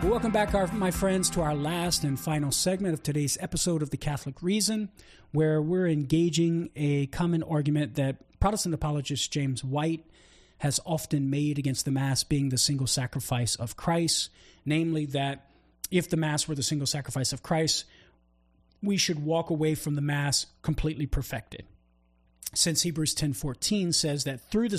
Welcome back, my friends, to our last and final segment of today's episode of The Catholic Reason, where we're engaging a common argument that Protestant apologist James White has often made against the Mass being the single sacrifice of Christ, namely that if the Mass were the single sacrifice of Christ, we should walk away from the Mass completely perfected. Since Hebrews 10:14 says that through the